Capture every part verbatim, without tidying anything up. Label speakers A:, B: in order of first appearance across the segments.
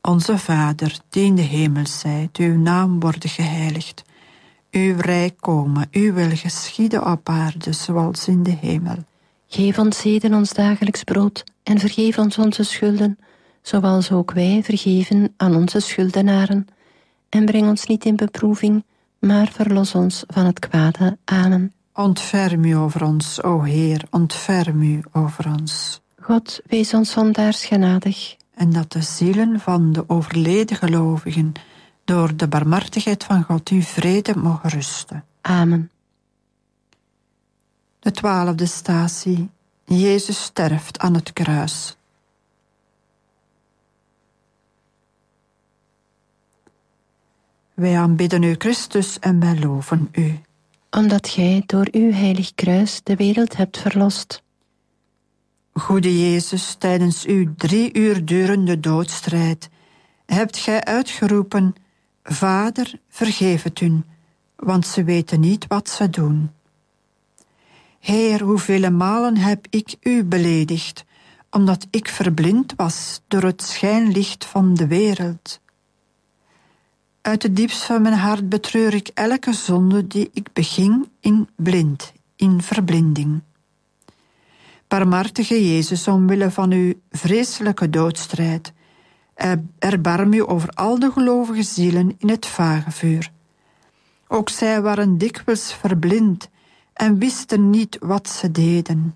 A: Onze Vader, die in de hemel zijt, uw naam worden geheiligd. Uw rijk komen, uw wil geschieden op aarde, zoals in de hemel.
B: Geef ons heden ons dagelijks brood en vergeef ons onze schulden, zoals ook wij vergeven aan onze schuldenaren. En breng ons niet in beproeving, maar verlos ons van het kwade. Amen.
A: Ontferm u over ons, o Heer, ontferm u over ons.
B: God, wees ons zondaars genadig.
A: En dat de zielen van de overleden gelovigen door de barmhartigheid van God in vrede mogen rusten.
B: Amen.
A: De twaalfde statie. Jezus sterft aan het kruis. Wij aanbidden u, Christus, en wij loven u.
B: Omdat gij door uw heilig kruis de wereld hebt verlost.
A: Goede Jezus, tijdens uw drie uur durende doodstrijd hebt gij uitgeroepen: Vader, vergeef het hun, want ze weten niet wat ze doen. Heer, hoevele malen heb ik u beledigd, omdat ik verblind was door het schijnlicht van de wereld. Uit het diepst van mijn hart betreur ik elke zonde die ik beging in blind, in verblinding. Barmhartige Jezus, omwille van uw vreselijke doodstrijd, erbarm u over al de gelovige zielen in het vagevuur. Ook zij waren dikwijls verblind en wisten niet wat ze deden.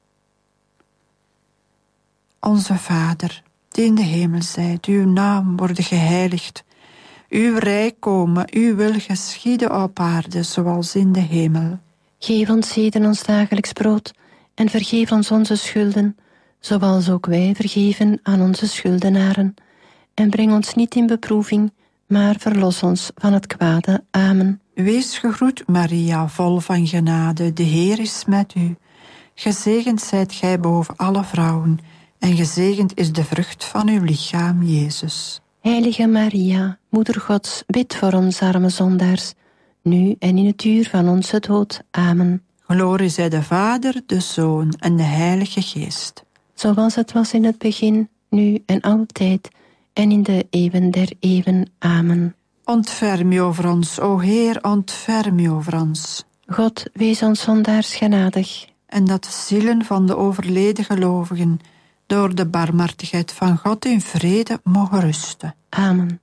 A: Onze Vader, die in de hemel zijt, uw naam worden geheiligd. Uw rijk komen, uw wil geschieden op aarde, zoals in de hemel.
B: Geef ons heden ons dagelijks brood en vergeef ons onze schulden, zoals ook wij vergeven aan onze schuldenaren. En breng ons niet in beproeving, maar verlos ons van het kwade. Amen.
A: Wees gegroet, Maria, vol van genade, de Heer is met u. Gezegend zijt gij boven alle vrouwen, en gezegend is de vrucht van uw lichaam, Jezus.
B: Heilige Maria, Moeder Gods, bid voor ons arme zondaars, nu en in het uur van onze dood. Amen.
A: Glorie zij de Vader, de Zoon en de Heilige Geest.
B: Zoals het was in het begin, nu en altijd, en in de eeuwen der eeuwen. Amen.
A: Ontferm u over ons, o Heer, ontferm u over ons.
B: God, wees ons zondaars genadig.
A: En dat de zielen van de overleden gelovigen door de barmhartigheid van God in vrede mogen rusten.
B: Amen.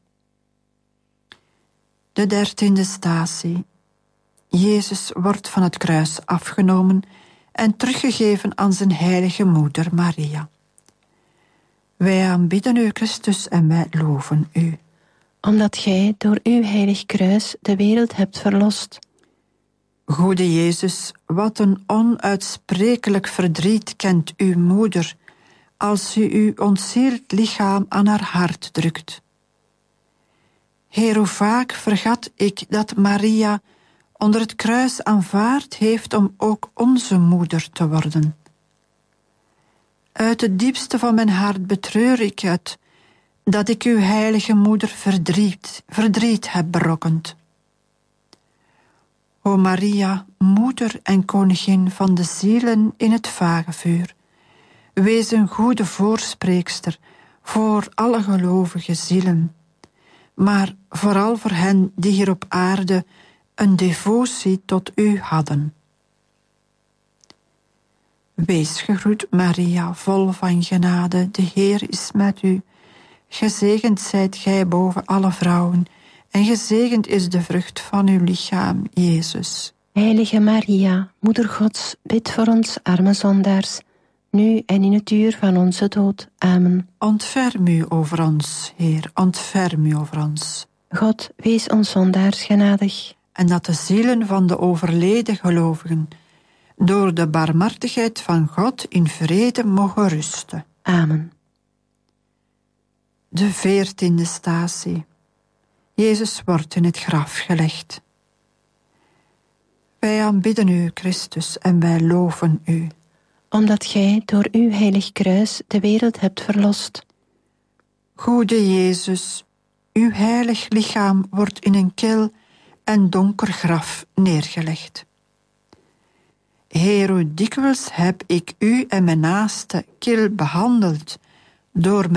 A: De dertiende statie. Jezus wordt van het kruis afgenomen en teruggegeven aan zijn heilige moeder Maria. Wij aanbidden u, Christus, en wij loven u.
B: Omdat gij door uw heilig kruis de wereld hebt verlost.
A: Goede Jezus, wat een onuitsprekelijk verdriet kent uw moeder, als u uw ontzield lichaam aan haar hart drukt. Heer, hoe vaak vergat ik dat Maria onder het kruis aanvaard heeft om ook onze moeder te worden. Uit het diepste van mijn hart betreur ik het, dat ik uw heilige moeder verdriet, verdriet heb berokkend. O Maria, moeder en koningin van de zielen in het vagevuur, wees een goede voorspreekster voor alle gelovige zielen, maar vooral voor hen die hier op aarde een devotie tot u hadden. Wees gegroet, Maria, vol van genade, de Heer is met u. Gezegend zijt gij boven alle vrouwen, en gezegend is de vrucht van uw lichaam, Jezus.
B: Heilige Maria, Moeder Gods, bid voor ons arme zondaars, nu en in het uur van onze dood. Amen.
A: Ontferm u over ons, Heer, ontferm u over ons.
B: God, wees ons zondaars genadig.
A: En dat de zielen van de overleden gelovigen door de barmhartigheid van God in vrede mogen rusten.
B: Amen.
A: De veertiende statie. Jezus wordt in het graf gelegd. Wij aanbidden u, Christus, en wij loven u.
B: Omdat gij door uw heilig kruis de wereld hebt verlost.
A: Goede Jezus, uw heilig lichaam wordt in een kil en donker graf neergelegd. Heer, hoe dikwijls heb ik u en mijn naaste kil behandeld door